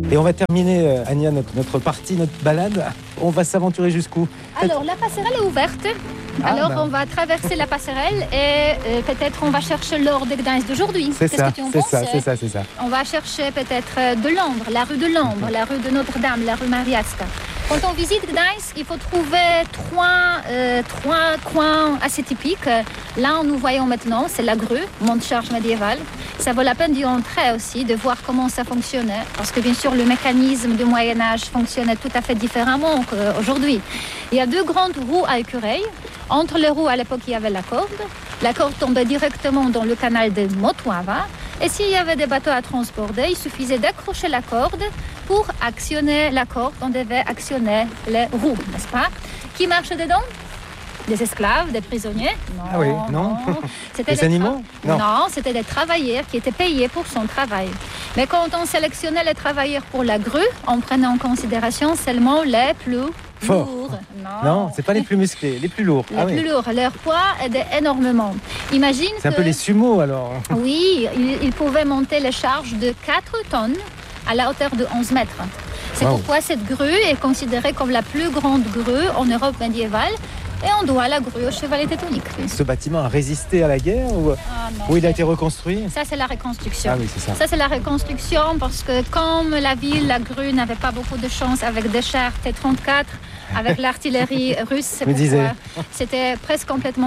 Et on va terminer, Ania, notre partie, notre balade. On va s'aventurer jusqu'où? Alors, la passerelle est ouverte. On va traverser la passerelle et peut-être on va chercher l'or de Gdańsk d'aujourd'hui. C'est ça, c'est ça. On va chercher peut-être de l'Ambre, la rue de l'Ambre, la rue de Notre-Dame, la rue Mariacka. Quand on visite Gdańsk, il faut trouver trois coins assez typiques. Là, nous voyons maintenant, c'est la grue, monte-charge médiévale. Ça vaut la peine d'y entrer aussi, de voir comment ça fonctionnait. Parce que bien sûr, le mécanisme du Moyen-Âge fonctionnait tout à fait différemment qu'aujourd'hui. Il y a 2 grandes roues à écureuil. Entre les roues, à l'époque, il y avait la corde. La corde tombait directement dans le canal de Motłava. Et s'il y avait des bateaux à transporter, il suffisait d'accrocher la corde. Pour actionner la corde, on devait actionner les roues, n'est-ce pas? Qui marche dedans? Des esclaves, des prisonniers? Non. Ah oui, non. C'était des animaux? Non, c'était des travailleurs qui étaient payés pour son travail. Mais quand on sélectionnait les travailleurs pour la grue, on prenait en considération seulement les plus lourds. Non, c'est pas les plus musclés, les plus lourds. Les plus lourds. Leur poids aidait énormément. Imagine c'est un peu les sumo alors. Oui, ils pouvaient monter les charges de 4 tonnes à la hauteur de 11 mètres. C'est pourquoi cette grue est considérée comme la plus grande grue en Europe médiévale. Et on doit la grue au chevalier teutonique. Ce bâtiment a résisté à la guerre ou il a été reconstruit? Ça, c'est la reconstruction. Ah oui, c'est ça. Ça, c'est la reconstruction parce que comme la ville, la grue n'avait pas beaucoup de chance avec des chars T-34, avec l'artillerie russe, c'était presque complètement